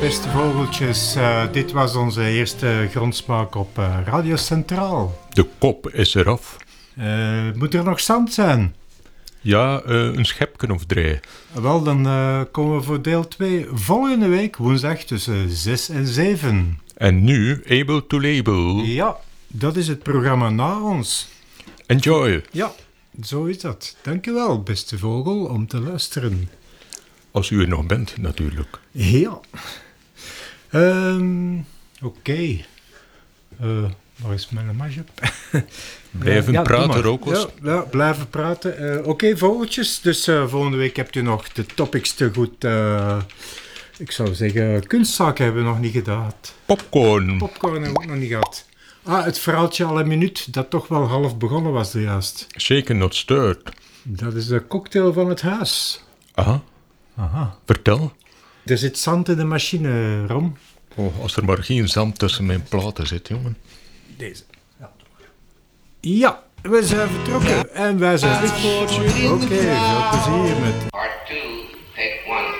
beste vogeltjes. Dit was onze eerste grondsmaak op Radio Centraal. De kop is eraf. Moet er nog zand zijn? Ja, een schepje of 3. Wel, dan komen we voor deel 2 volgende week, woensdag tussen 6 en 7. En nu, Able to Label. Ja, dat is het programma na ons. Enjoy. Ja, zo is dat. Dankjewel, beste vogel, om te luisteren. Als u er nog bent, natuurlijk. Ja. Oké. Waar is mijn mashup? Blijven praten, Rokos. Ja, blijven praten. Oké, vogeltjes. Dus volgende week hebt u nog de topics te goed. Ik zou zeggen, kunstzaken hebben we nog niet gedaan. Popcorn. Popcorn hebben we ook nog niet gehad. Het verhaaltje al een minuut, dat toch wel half begonnen was er juist. Shaken not stirred. Dat is de cocktail van het huis. Aha. Vertel. Er zit zand in de machine, Rom. Oh, als er maar geen zand tussen mijn platen zit, jongen. Deze. Ja, we zijn vertrokken en wij zijn weg. Oké, veel plezier met... Part 2.